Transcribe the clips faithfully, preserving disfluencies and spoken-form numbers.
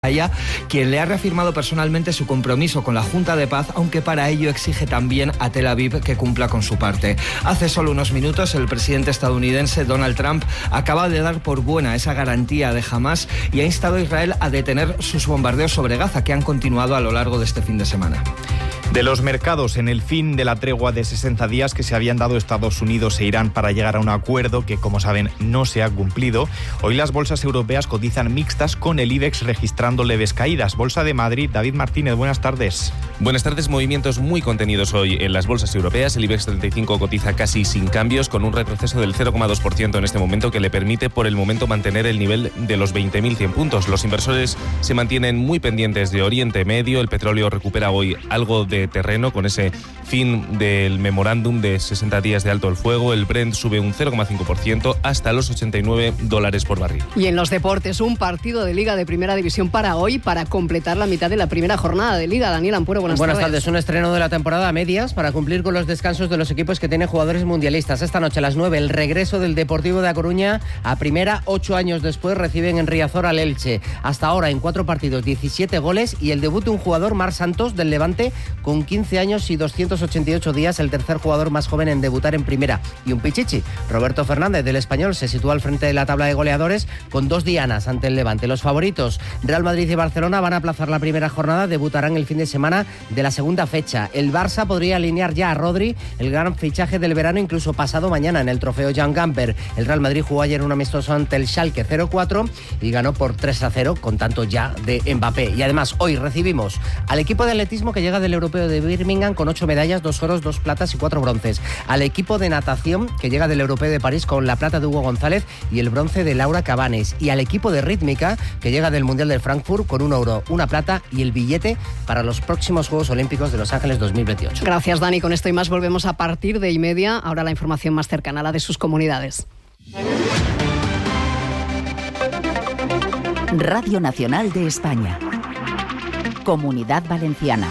ella, quien le ha reafirmado personalmente su compromiso con la Junta de Paz, aunque para ello exige también a Tel Aviv que cumpla con su parte. Hace solo unos minutos el presidente estadounidense Donald Trump acaba de dar por buena esa garantía de Hamás y ha instado a Israel a detener sus bombardeos sobre Gaza, que han continuado a lo largo de este fin de semana. De los mercados, en el fin de la tregua de sesenta días que se habían dado Estados Unidos e Irán para llegar a un acuerdo que, como saben, no se ha cumplido, hoy las bolsas europeas cotizan mixtas con el IBEX registrando leves caídas. Bolsa de Madrid, David Martínez, buenas tardes. Buenas tardes, movimientos muy contenidos hoy en las bolsas europeas. El IBEX treinta y cinco cotiza casi sin cambios, con un retroceso del cero coma dos por ciento en este momento que le permite por el momento mantener el nivel de los veinte mil cien puntos. Los inversores se mantienen muy pendientes de Oriente Medio. El petróleo recupera hoy algo de terreno con ese fin del memorándum de sesenta días de alto el fuego. El Brent sube un cero coma cinco por ciento hasta los ochenta y nueve dólares por barril. Y en los deportes, un partido de Liga de Primera División para hoy, para completar la mitad de la primera jornada de Liga. Daniel Ampuero, buenas, buenas tardes. tardes. Un estreno de la temporada a medias para cumplir con los descansos de los equipos que tienen jugadores mundialistas. Esta noche a las nueve, el regreso del Deportivo de A Coruña a primera. Ocho años después reciben en Riazor al Elche. Hasta ahora en cuatro partidos, diecisiete goles y el debut de un jugador, Marc Santos, del Levante, con quince años y doscientos ochenta y ocho días, el tercer jugador más joven en debutar en primera. Y un pichichi, Roberto Fernández, del Español, se sitúa al frente de la tabla de goleadores con dos dianas ante el Levante. Los favoritos, Real Madrid y Barcelona, van a aplazar la primera jornada, debutarán el fin de semana de la segunda fecha. El Barça podría alinear ya a Rodri, el gran fichaje del verano, incluso pasado mañana en el trofeo Jan Gamper. El Real Madrid jugó ayer un amistoso ante el Schalke cero cuatro y ganó por tres a cero con tanto ya de Mbappé. Y además hoy recibimos al equipo de atletismo que llega del Europeo de Birmingham con ocho medallas, dos oros, dos platas y cuatro bronces. Al equipo de natación que llega del Europeo de París con la plata de Hugo González y el bronce de Laura Cabanes. Y al equipo de rítmica que llega del Mundial de Frankfurt con un oro, una plata y el billete para los próximos Juegos Olímpicos de Los Ángeles dos mil veintiocho. Gracias, Dani. Con esto y más volvemos a partir de y media. Ahora la información más cercana, la de sus comunidades. Radio Nacional de España. Comunidad Valenciana.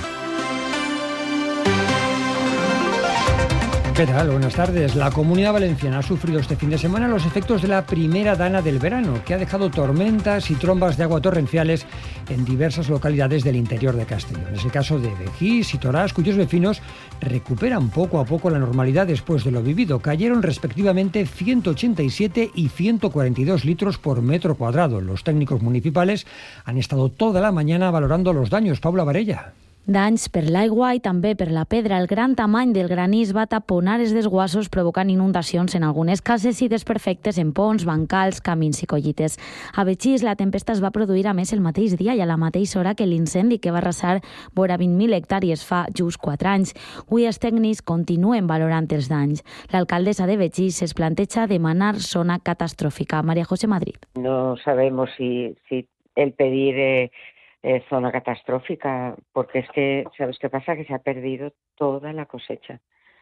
¿Qué tal? Buenas tardes. La Comunidad Valenciana ha sufrido este fin de semana los efectos de la primera dana del verano, que ha dejado tormentas y trombas de agua torrenciales en diversas localidades del interior de Castellón. Es el caso de Begís y Torás, cuyos vecinos recuperan poco a poco la normalidad después de lo vivido. Cayeron respectivamente ciento ochenta y siete y ciento cuarenta y dos litros por metro cuadrado. Los técnicos municipales han estado toda la mañana valorando los daños. Paula Varella. Danys per l'aigua i també per la pedra. El gran tamany del granís va taponar els desguassos, provocant inundacions en algunes cases i desperfectes en ponts, bancals, camins i collites. A Begís, la tempesta es va produir a més el mateix dia i a la mateixa hora que l'incendi que va arrasar vora vint mil hectàrees fa just quatre anys. Avui els tècnics continuen valorant els danys. L'alcaldessa de Begís es planteja demanar zona catastròfica. María José Madrid. No sabemos si, si el pedir... Eh... Eh, zona catastrófica, porque es que, ¿sabes qué pasa? Que se ha perdido toda la cosecha,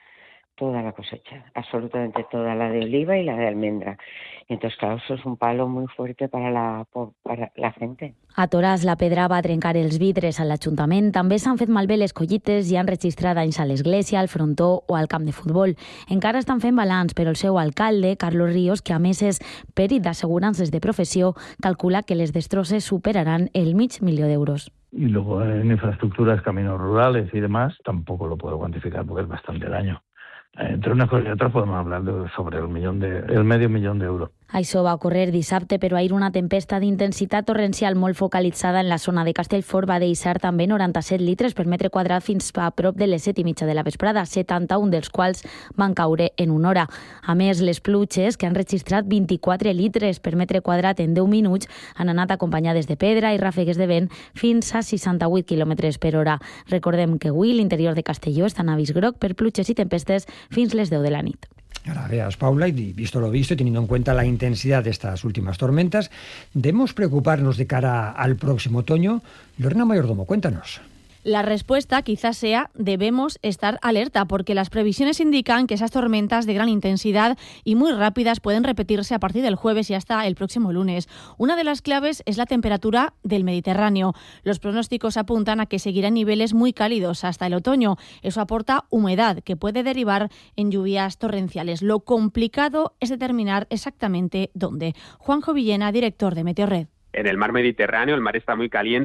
toda la cosecha, absolutamente toda, la de oliva y la de almendra. Y entonces, claro, eso es un palo muy fuerte para la, para la gente. A Toràs, la pedra va trencar els vidres a l'Ajuntament. També s'han fet malbé les collites i han registrat danys a l'església, al frontó o al camp de futbol. Encara estan fent balanç, però el seu alcalde, Carlos Ríos, que a més és perit d'assegurances de professió, calcula que les destrosses superaran el mig milió d'euros. Y luego en infraestructuras, caminos rurales y demás, tampoco lo puedo cuantificar porque es bastante daño. Entre una cosa y otra podemos hablar de sobre el millón de, el medio millón d'euros. Això va ocórrer dissabte, però ahir una tempesta d'intensitat torrencial molt focalitzada en la zona de Castellfort va deixar també noranta-set litres per metre quadrat fins a prop de les set i mitja de la vesprada, setanta-un dels quals van caure en una hora. A més, les pluges, que han registrat vint-i-quatre litres per metre quadrat en deu minuts, han anat acompanyades de pedra i ràfegues de vent fins a seixanta-vuit quilòmetres per hora. Recordem que avui l'interior de Castelló està en avís groc per pluges i tempestes fins les deu de la nit. Ahora veas, Paula, y visto lo visto y teniendo en cuenta la intensidad de estas últimas tormentas, ¿debemos preocuparnos de cara al próximo otoño? Lorena Mayordomo, cuéntanos. La respuesta quizás sea debemos estar alerta, porque las previsiones indican que esas tormentas de gran intensidad y muy rápidas pueden repetirse a partir del jueves y hasta el próximo lunes. Una de las claves es la temperatura del Mediterráneo. Los pronósticos apuntan a que seguirán niveles muy cálidos hasta el otoño. Eso aporta humedad que puede derivar en lluvias torrenciales. Lo complicado es determinar exactamente dónde. Juanjo Villena, director de Meteorred. En el mar Mediterráneo el mar está muy caliente.